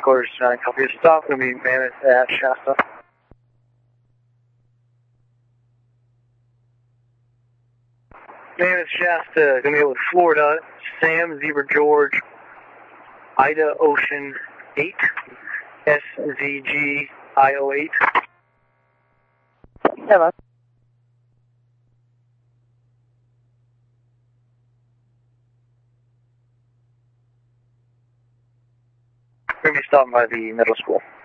Quarters 9, copy. Stop, going to be Mammoth at Shasta. Mammoth Shasta, going to be with Florida, Sam, Zebra George, Ida Ocean 8, SZG IO8. Hello. We're going to be stopping by the middle school.